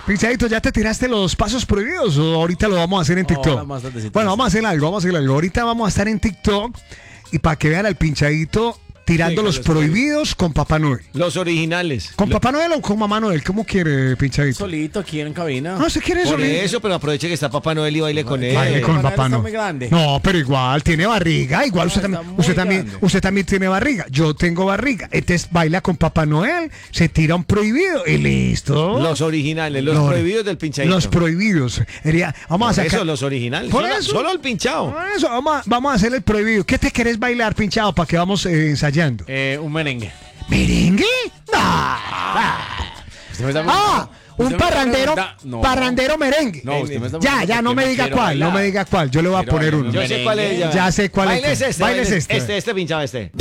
Pinchadito, ¿ya te tiraste los pasos prohibidos o ahorita lo vamos a hacer en TikTok? Bueno, vamos a hacer algo. Ahorita vamos a estar en TikTok y para que vean al Pinchadito tirando los prohibidos con Papá Noel. Los originales. ¿Con Papá Noel o con Mamá Noel? ¿Cómo quiere, Pinchadito? Solito aquí en cabina. No, se quiere Por solito. eso, pero aproveche que está Papá Noel y baile con él. Baile con Papá Está Noel. muy grande. No, pero igual tiene barriga. Igual No, usted también tiene barriga. Yo tengo barriga. Entonces baila con Papá Noel, se tira un prohibido y listo. Los originales, los prohibidos del pinchadito. Los prohibidos. Vamos a sacar. Eso, los originales. Por Solo, eso. solo el pinchado. Por eso, vamos a hacer el prohibido. ¿Qué te querés bailar, Pinchado, para que vamos ensayando? Un merengue. ¿Merengue? Usted me está Un parrandero, No. parrandero merengue. No, usted me está Ya, no me diga cuál, no me diga cuál. Yo le voy a poner uno. Yo sé cuál es. Ya sé cuál es. Baile este. Baile este. Este pinchado, este.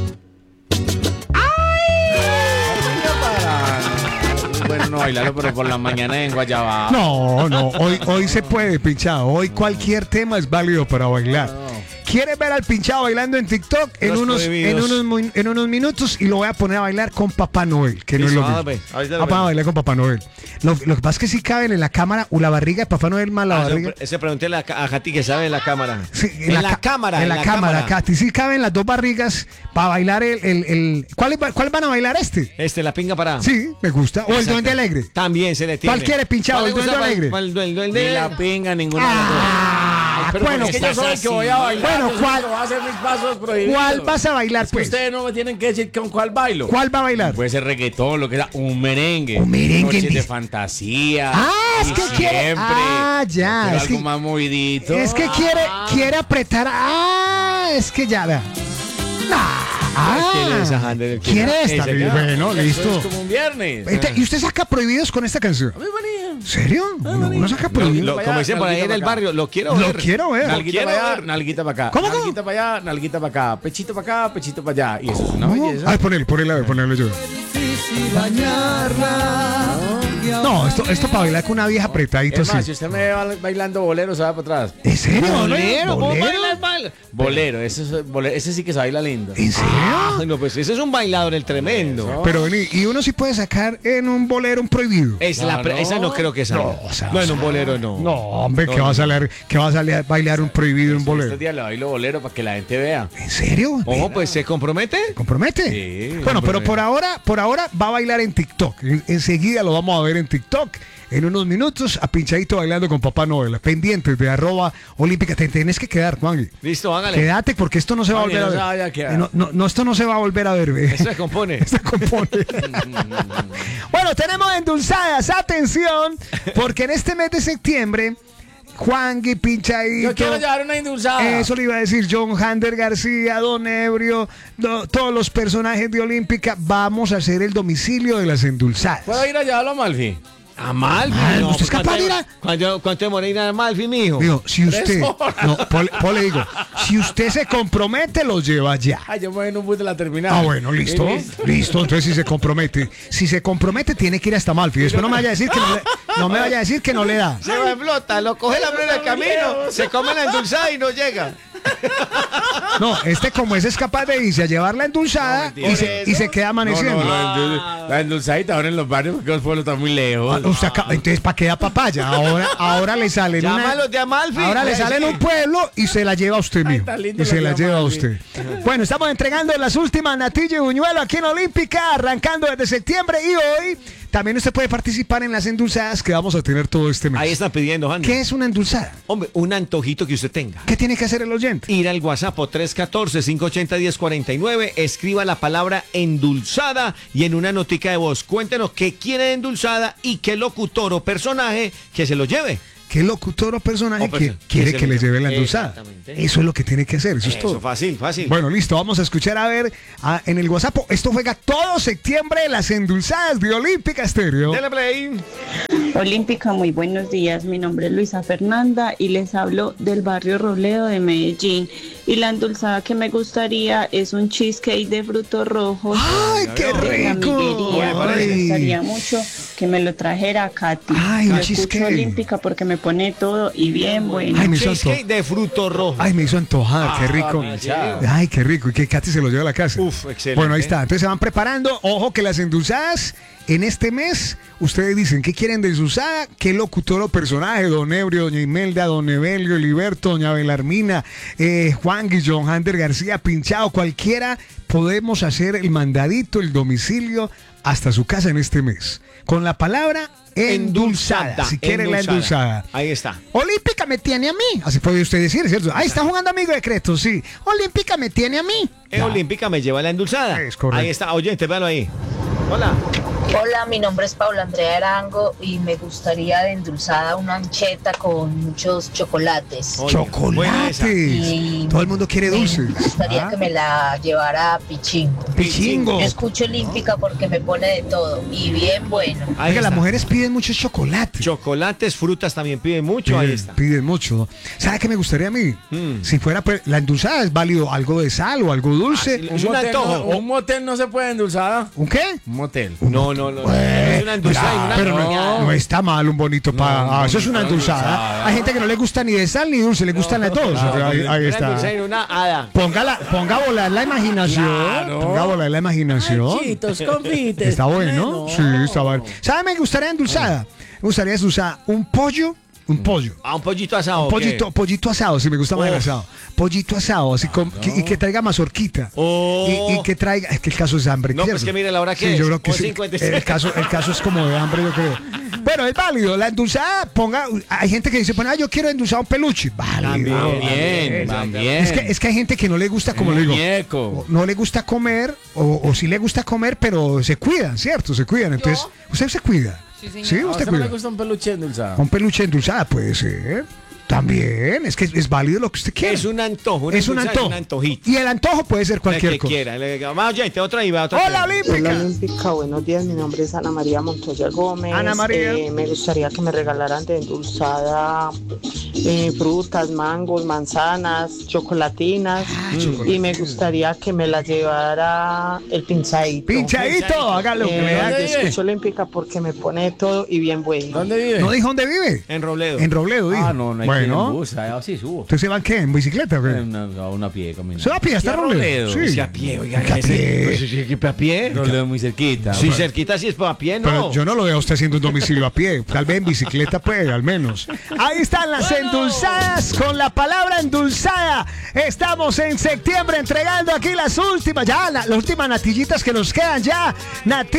Bueno, no bailarlo, pero por la mañana en Guayabá. No, hoy se puede, Pinchado. Hoy cualquier tema es válido para bailar. ¿Quieres ver al Pinchado bailando en TikTok? En unos minutos y lo voy a poner a bailar con Papá Noel, que no es lo mismo. Vamos a bailar con Papá Noel. Lo que pasa es que sí caben en la cámara o la barriga de Papá Noel más la barriga. Ese pregunté a Jati que sabe en la cámara. Sí, en la cámara. Katy. Sí caben las dos barrigas para bailar ¿Cuál van a bailar este? La pinga parada. Sí, me gusta. O el Duende Alegre. También se le tiene. ¿Cuál quiere, Pinchado? ¿El Duende Alegre? Ni la pinga, ninguna. Pero bueno, es que yo soy el que voy a bailar. Bueno, ¿cuál? Voy a hacer mis pasos prohibidos. ¿Cuál vas a bailar, pues? Ustedes no me tienen que decir con cuál bailo. ¿Cuál va a bailar? Puede ser reggaetón, lo que sea, un merengue. Un merengue. Noches de fantasía. Es que quiere. Ya. Es algo más movidito. Es que quiere apretar. Es que ya, vea. ¿Quiere esta? Bueno, listo. Es como un viernes. ¿Y usted saca prohibidos con esta canción? A mí venía. ¿En serio? ¿Uno saca prohibidos? Como dicen por ahí en el barrio, lo quiero ver. Lo quiero ver. Nalguita para allá, nalguita para acá. ¿Cómo? Nalguita para allá, nalguita para acá. Pechito para acá, pechito para allá. Y eso es una belleza. Ay, ponelo yo. No, esto para bailar con una vieja apretadito Es más, así. si usted me ve bailando bolero, se va para atrás. ¿En serio? Bolero, ¿cómo ¿Bolero? bailar? Bolero, ese sí que se baila lindo. ¿En serio? No, pues ese es un bailador el tremendo. Eso. Pero vení, y uno sí puede sacar en un bolero un prohibido. Esa no creo que salga. No, en un bolero no. No, hombre, ¿qué va a salir a bailar un prohibido en un bolero? Estos días le bailo bolero para que la gente vea. ¿En serio? Ojo, pues se compromete. ¿Compromete? Sí, Bueno, pero por ahora va a bailar en TikTok. Enseguida lo vamos a ver en TikTok. En unos minutos a Pinchadito bailando con Papá Noel. Pendientes de @olímpica. Te tenés que quedar, Juan. Listo, hágale. Quédate porque esto no se va a volver a ver. No, esto no se va a volver a ver. Eso se compone. Se compone. Bueno, tenemos endulzadas. Atención, porque en este mes de septiembre, Juan y Pinchadito. Yo quiero llevar una endulzada. Eso le iba a decir John Hander García, Don Ebrio, todos los personajes de Olímpica. Vamos a hacer el domicilio de las endulzadas. ¿Puedo ir a llevarlo a Malfi? A Malfi. ¿usted es capaz de ir a...? ¿Cuánto demora ir a Malfi, mijo? Digo, si usted... No, le digo, si usted se compromete, lo lleva ya. Ay, yo me voy en un bus de la terminal. Bueno, listo. Listo, entonces si se compromete, tiene que ir hasta Malfi. Después no me vaya a decir que no me vaya a decir que no le da. Se me explota, lo coge la plena del camino, se come la endulzada y no llega. No, como ese es capaz de irse a llevar la endulzada y se queda amaneciendo. La endulzadita ahora en los barrios porque los pueblos están muy lejos. Entonces, ¿para qué da papaya? Ahora le salen Llámalos de Amalfi. Ahora le salen un pueblo y se la lleva a usted mismo. Está lindo Y se la lo que lleva a Amalfi. usted. Bueno, estamos entregando las últimas Natillo y Buñuelo aquí en Olímpica, arrancando desde septiembre y hoy. También usted puede participar en las endulzadas que vamos a tener todo este mes. Ahí están pidiendo, Andy. ¿Qué es una endulzada? Hombre, un antojito que usted tenga. ¿Qué tiene que hacer el oyente? Ir al WhatsApp 314-580-1049, escriba la palabra endulzada y en una notica de voz cuéntenos qué quiere endulzada y qué locutor o personaje que se lo lleve. ¿Qué locutor o personaje quiere que le lleve la endulzada? Exactamente. Eso es lo que tiene que hacer, eso es todo. Fácil. Bueno, listo, vamos a escuchar a ver en el WhatsApp. Esto juega todo septiembre las endulzadas de Olímpica Estéreo. Dele play. Olímpica, muy buenos días. Mi nombre es Luisa Fernanda y les hablo del barrio Robledo de Medellín. Y la endulzada que me gustaría es un cheesecake de frutos rojos. ¡Ay, qué de la rico! amiguería. Me gustaría mucho que me lo trajera a Katy. Ay, Yo un escucho cheesecake. Olímpica porque me pone todo y bien bueno. Ay, me hizo Cheesecake de fruto rojo. Ay, me hizo antojar, qué rico. pinchado. Ay, qué rico. Y que Katy se lo lleva a la casa. Uf, excelente. Bueno, ahí está. Entonces se van preparando. Ojo que las endulzadas en este mes, ustedes dicen, ¿qué quieren de endulzada? ¿Qué locutor o personaje? Don Ebrio, Doña Imelda, Don Evelio, Heriberto, Doña Belarmina, Juan Guillón, Ander García, Pinchado, cualquiera. Podemos hacer el mandadito, el domicilio hasta su casa en este mes. Con la palabra endulzada. Si quieren la endulzada. Ahí está. Olímpica me tiene a mí. Así puede usted decir, ¿cierto? Ahí está jugando amigo de Creto, sí. Olímpica me tiene a mí. Olímpica me lleva la endulzada. Es correcto. Ahí está. Oyente, véalo ahí. Hola. Hola, mi nombre es Paula Andrea Arango y me gustaría de endulzada una ancheta con muchos chocolates. Oye, buena esa. Chocolates. Todo el mundo quiere dulces. Me gustaría Ah, que me la llevara a Pichingo. Pichingo. Yo escucho Olímpica porque me pone de todo y bien bueno. Ahí Oiga, está. las mujeres piden muchos chocolates. Chocolates, frutas también piden mucho. Ahí está. Piden mucho. ¿Sabe qué me gustaría a mí? Si fuera pues, la endulzada, es válido algo de sal o algo dulce. Es un antojo. Un motel no se puede endulzada. ¿Un qué? Un motel. No. Es una endulzada y una Pero preñada. no está mal un bonito eso es una endulzada. Hay gente que no le gusta ni de sal ni dulce, le gustan las dos. Ahí Una está. endulzada y una hada. Ponga a volar la imaginación. Claro. Ponga a volar la imaginación. Chitos, confites. Está bueno. Sí, está bueno. ¿Sabe? Me gustaría endulzada. Me gustaría endulzada un pollo. Un pollo. A un pollito asado. Pollito asado, si me gusta más el asado. Pollito asado, así y que traiga mazorquita. Oh. Y que traiga, es que el caso es hambre. No, ¿cierto? pues que mire la hora que Sí, es. yo creo que sí. 11:56. El caso es como de hambre, yo creo. Pero es válido, la endulzada, hay gente que dice, bueno, yo quiero endulzar un peluche. Válido. También. Es que hay gente que no le gusta, como le digo, Muñeco. no le gusta comer, o sí le gusta comer, pero se cuidan, ¿cierto? Se cuidan. Entonces, usted se cuida. Sí, señor. Sí, ¿A usted usted no le cuida. gusta un peluche endulzado? Un peluche endulzada puede ser. También, es que es válido lo que usted quiera. Es un antojo. Es un endulzada, antojo. un antojito. Y el antojo puede ser El cualquier que cosa. quiera. Vamos, oyente, otra ahí va. Otra Hola, ahí. Olímpica. Hola Olímpica, buenos días, mi nombre es Ana María Montoya Gómez. Ana María. Me gustaría que me regalaran de endulzada frutas, mangos, manzanas, chocolatinas y me gustaría que me la llevara el pinchadito. Pinchadito, hágalo. que vea Yo que- escucho Olímpica porque me pone todo y bien bueno. ¿Dónde vive? ¿No dijo dónde vive? En Robledo. En Robledo, dijo. Ah, no hay que ir en Bueno, bus. Sí, subo. ¿usted se va en qué? ¿En bicicleta o qué? A una pie caminando. ¿Se va a pie hasta Sí, a Robledo? Robledo. Sí, a pie, oiga. ¿A pie? Pues, sí, a pie. Robledo muy cerquita. Sí, cerquita sí es a pie, ¿no? Pero yo no lo veo a usted haciendo un domicilio a pie. Tal vez en bicicleta puede, al menos. Ahí están las endulzadas con la palabra endulzada. Estamos en septiembre entregando aquí las últimas, ya las últimas natillitas que nos quedan ya.